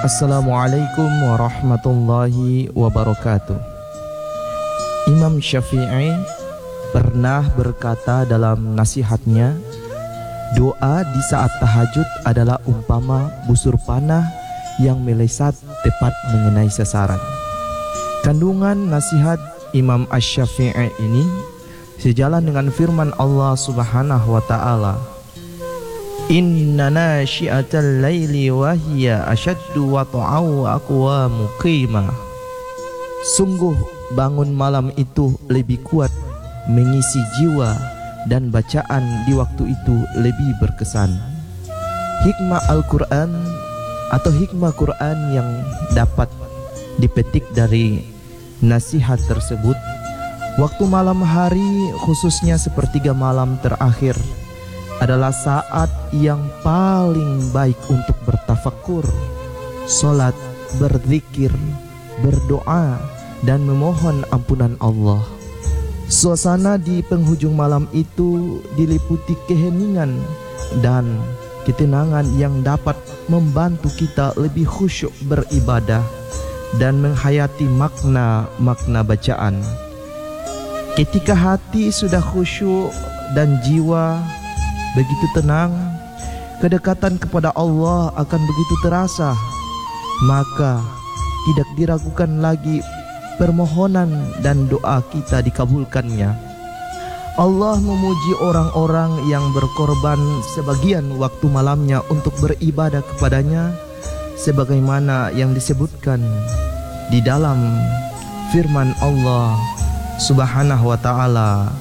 Assalamualaikum warahmatullahi wabarakatuh. Imam Syafi'i pernah berkata dalam nasihatnya, doa di saat tahajud adalah umpama busur panah yang melesat tepat mengenai sasaran. Kandungan nasihat Imam Asy-Syafi'i ini sejalan dengan firman Allah Subhanahu wa taala, Inna nasyi'atal laili wa hiya asyaddu wata'aw wa aqwamu qimah. Sungguh bangun malam itu lebih kuat mengisi jiwa dan bacaan di waktu itu lebih berkesan. Hikmah Al-Quran atau hikmah Quran yang dapat dipetik dari nasihat tersebut, waktu malam hari khususnya sepertiga malam terakhir adalah saat yang paling baik untuk bertafakur, sholat, berzikir, berdoa, dan memohon ampunan Allah. Suasana di penghujung malam itu diliputi keheningan dan ketenangan yang dapat membantu kita lebih khusyuk beribadah dan menghayati makna-makna bacaan. Ketika hati sudah khusyuk dan jiwa begitu tenang, kedekatan kepada Allah akan begitu terasa. Maka tidak diragukan lagi permohonan dan doa kita dikabulkannya. Allah memuji orang-orang yang berkorban sebagian waktu malamnya untuk beribadah kepadanya, sebagaimana yang disebutkan di dalam firman Allah Subhanahu wa ta'ala,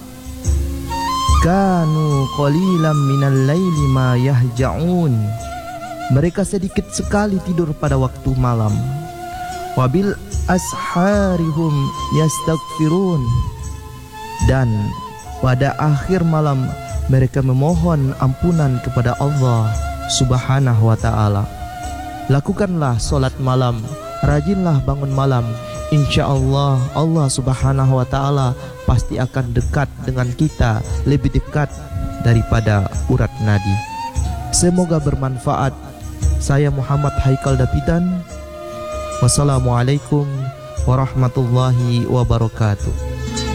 Kanu qalilan minal laili ma yahja'un. Mereka sedikit sekali tidur pada waktu malam. Wabil asharihum yastaghfirun. Dan pada akhir malam mereka memohon ampunan kepada Allah Subhanahu wa ta'ala. Lakukanlah solat malam, rajinlah bangun malam. InsyaAllah Allah Subhanahu wa ta'ala pasti akan dekat dengan kita, lebih dekat daripada urat nadi. Semoga bermanfaat. Saya Muhammad Haikal Dapidan. Wassalamualaikum warahmatullahi wabarakatuh.